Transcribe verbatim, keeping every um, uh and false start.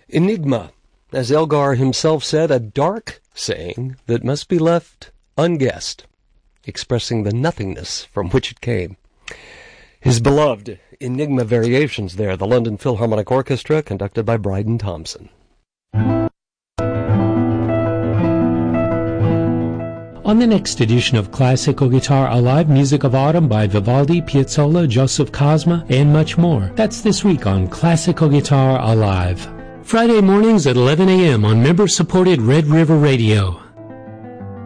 Enigma, as Elgar himself said, a dark saying that must be left unguessed, expressing the nothingness from which it came. His beloved Enigma Variations there, the London Philharmonic Orchestra, conducted by Bryden Thompson. On the next edition of Classical Guitar Alive, music of autumn by Vivaldi, Piazzolla, Joseph Cosma, and much more. That's this week on Classical Guitar Alive. Friday mornings at eleven a.m. on member-supported Red River Radio.